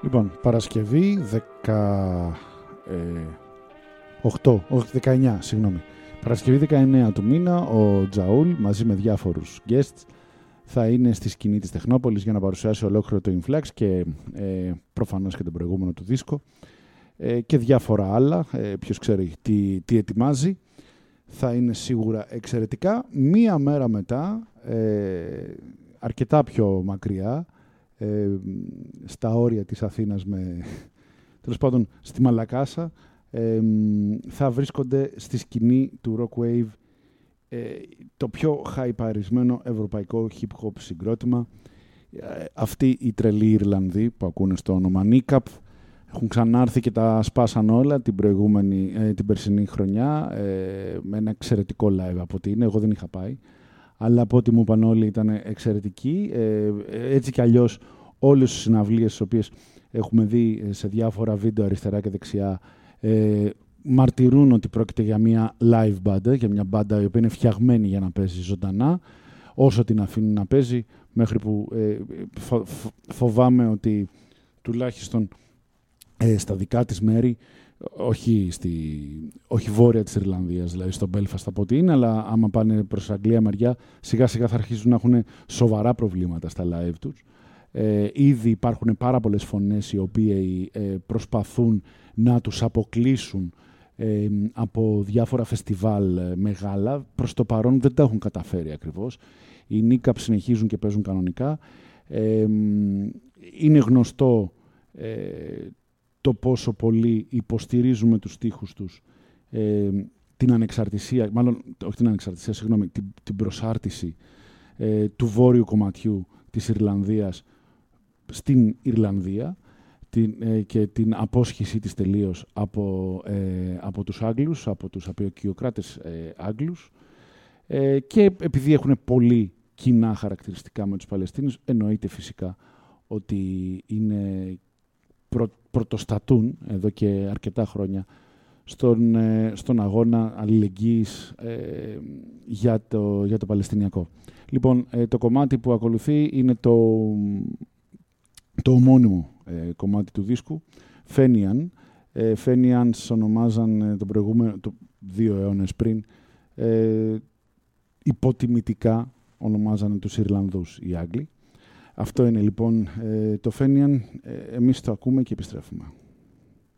Λοιπόν, Παρασκευή 19, συγγνώμη. Παρασκευή 19 του μήνα, ο Τζαούλ μαζί με διάφορους guests θα είναι στη σκηνή της Τεχνόπολης για να παρουσιάσει ολόκληρο το Influx και προφανώς και τον προηγούμενο του δίσκο και διάφορα άλλα. Ποιος ξέρει τι ετοιμάζει. Θα είναι σίγουρα εξαιρετικά. Μία μέρα μετά, αρκετά πιο μακριά, στα όρια της Αθήνας, τέλος πάντων στη Μαλακάσα, θα βρίσκονται στη σκηνή του Rock Wave το πιο χαϊπαρισμένο ευρωπαϊκό hip-hop συγκρότημα. Αυτοί οι τρελοί Ιρλανδοί που ακούνε στο όνομα Nikap έχουν ξανάρθει και τα σπάσαν όλα την περσινή χρονιά με ένα εξαιρετικό live από ό,τι είναι. Εγώ δεν είχα πάει, αλλά από ό,τι μου είπαν όλοι ήταν εξαιρετική. Έτσι κι αλλιώς όλες τις συναυλίες τις οποίες έχουμε δει σε διάφορα βίντεο αριστερά και δεξιά μαρτυρούν ότι πρόκειται για μια live band, για μια μπάντα η οποία είναι φτιαγμένη για να παίζει ζωντανά, όσο την αφήνουν να παίζει, μέχρι που φοβάμαι ότι τουλάχιστον στα δικά της μέρη, όχι βόρεια της Ιρλανδίας, δηλαδή στο Belfast από ό,τι είναι, αλλά άμα πάνε προς Αγγλία μεριά, σιγά σιγά θα αρχίσουν να έχουν σοβαρά προβλήματα στα live τους. Ήδη υπάρχουν πάρα πολλές φωνές οι οποίοι προσπαθούν να τους αποκλείσουν από διάφορα φεστιβάλ μεγάλα. Προς το παρόν δεν τα έχουν καταφέρει ακριβώς. Οι Nikap συνεχίζουν και παίζουν κανονικά. Είναι γνωστό το πόσο πολύ υποστηρίζουμε τους στίχους τους, την ανεξαρτησία, μάλλον όχι την ανεξαρτησία, συγγνώμη, την προσάρτηση του βόρειου κομματιού της Ιρλανδίας στην Ιρλανδία και την απόσχησή της τελείως από τους Άγγλους, από τους απεικιοκράτες Άγγλους, και επειδή έχουν πολύ κοινά χαρακτηριστικά με τους Παλαιστίνους, εννοείται φυσικά ότι είναι πρωτοστατούν εδώ και αρκετά χρόνια στον αγώνα αλληλεγγύης για το Παλαιστινιακό. Λοιπόν, το κομμάτι που ακολουθεί είναι το ομώνυμο κομμάτι του δίσκου, Fenian. Fenians ονομάζαν τον προηγούμενο, 2 αιώνες πριν, υποτιμητικά ονομάζανε τους Ιρλανδούς οι Άγγλοι. Αυτό είναι λοιπόν το Fenian. Εμείς το ακούμε και επιστρέφουμε.